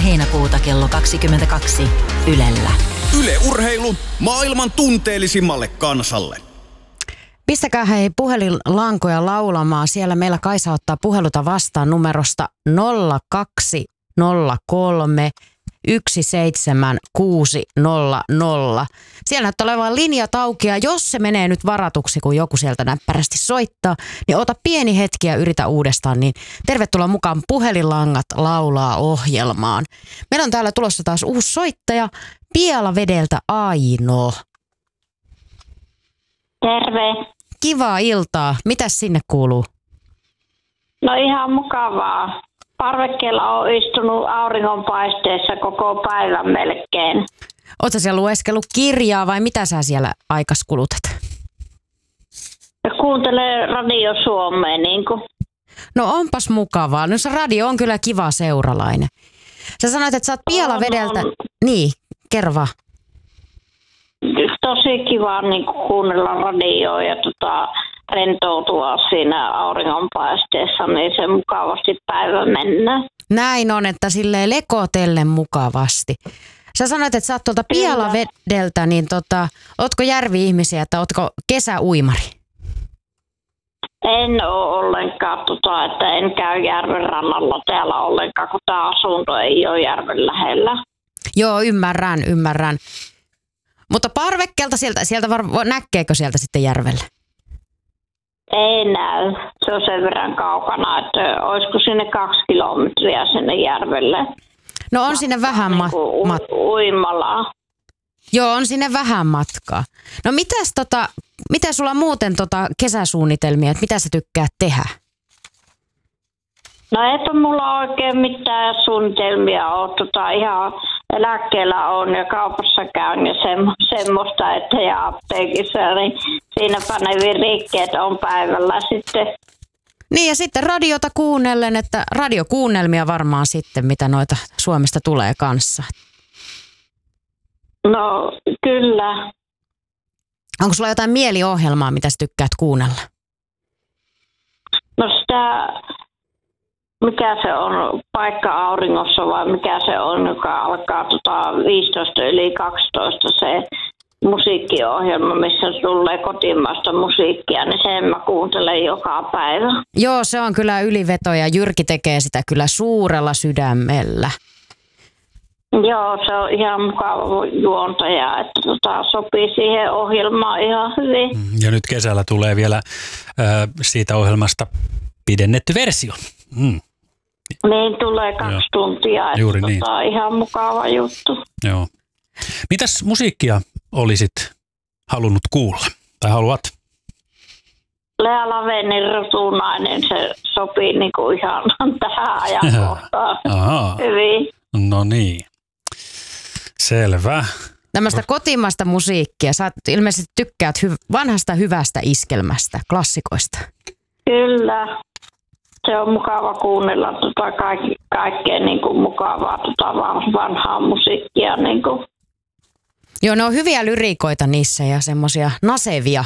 heinäkuuta kello 22 Ylellä. Yle Urheilu maailman tunteellisimmalle kansalle. Pistäkää hei puhelinlankoja laulamaan. Siellä meillä Kaisa ottaa puheluta vastaan numerosta 0203 17600. Siellä näyttää olevan linjat auki ja jos se menee nyt varatuksi, kun joku sieltä näppärästi soittaa, niin ota pieni hetki ja yritä uudestaan. Niin tervetuloa mukaan Puhelinlangat laulaa -ohjelmaan. Meillä on täällä tulossa taas uusi soittaja Pielavedeltä Aino. Terve. Kivaa iltaa. Mitäs sinne kuuluu? No ihan mukavaa. Parvekkeella on istunut auringonpaisteessa koko päivän melkein. Ootko siellä lueskellut kirjaa vai mitä sä siellä aikas kulutat? Ja kuuntelee Radio Suomea niinku. No onpas mukavaa. No se radio on kyllä kiva seuralainen. Sä sanoit, että sä oot Pielavedeltä. Niin, kerro vaan. Tosi kiva niinku kuunnella radioa ja rentoutua siinä auringonpaisteessa, niin se mukavasti päivä mennä. Näin on, että silleen lekotellen mukavasti. Sä sanoit, että sä oot tuolta Pielavedeltä, niin ootko järvi-ihmisiä, että ootko kesäuimari? En ole ollenkaan, että en käy järven rannalla täällä ollenkaan, kun tämä asunto ei ole järven lähellä. Joo, ymmärrän. Mutta parvekkeelta sieltä näkeekö sieltä sitten järvellä? Ei näy. Se on sen verran kaukana, että olisiko sinne 2 kilometriä sinne järvelle. No on sinne vähän uimalla. Joo, on sinne vähän matkaa. No miten sulla on muuten kesäsuunnitelmia, että mitä sä tykkäät tehdä? No eipä mulla oikein mitään suunnitelmia ole. Ihan eläkkeellä on ja kaupassa käyn ja semmoista, että ja apteekissa, niin siinäpä ne virikkeet on päivällä sitten. Niin ja sitten radiota kuunnellen, että radiokuunnelmia varmaan sitten, mitä noita Suomesta tulee kanssa. No kyllä. Onko sulla jotain mieliohjelmaa, mitä sä tykkäät kuunnella? No sitä, mikä se on, Paikka auringossa vai mikä se on, joka alkaa 15 yli 12 se musiikkiohjelma, missä tulee kotimaista musiikkia, niin sen mä kuuntelen joka päivä. Joo, se on kyllä yliveto ja Jyrki tekee sitä kyllä suurella sydämellä. Joo, se on ihan mukava juontaja, että sopii siihen ohjelmaan ihan hyvin. Ja nyt kesällä tulee vielä siitä ohjelmasta pidennetty versio. Niin tulee 2 tuntia, että juuri niin. Ihan mukava juttu. Joo. Mitäs musiikkia olisit halunnut kuulla tai haluat? Lea Lavenin Rotunainen, se sopii niinku ihan tähän ajankohtaan hyvin. No niin, selvä. Tämmöistä kotimaista musiikkia. Sä ilmeisesti tykkäät vanhasta hyvästä iskelmästä, klassikoista. Kyllä. Se on mukava kuunnella kaikkea niinku mukavaa vanhaa musiikkia. Niinku. Joo, ne on hyviä lyriikoita niissä ja semmoisia nasevia.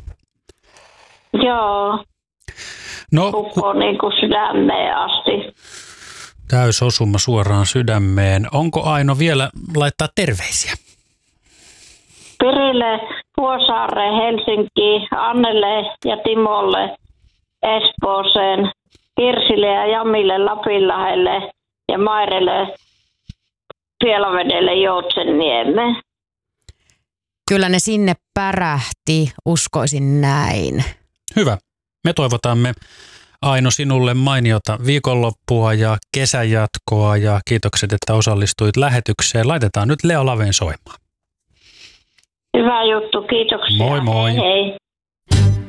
Joo. No, Kukko niinku sydämeen asti. Täysosuma suoraan sydämeen. Onko Aino vielä laittaa terveisiä? Pirille, Vuosaareen, Helsinkiin, Annelle ja Timolle, Espooseen, Kirsille ja Jamille, Lapinlahdelle ja Mairelle, Pielavedelle, Joutsenniemeen. Kyllä ne sinne pärähti, uskoisin näin. Hyvä. Me toivotamme Aino sinulle mainiota viikonloppua ja kesäjatkoa ja kiitokset, että osallistuit lähetykseen. Laitetaan nyt Lea Laven soimaan. Hyvä juttu, kiitoksia. Moi moi. Hei.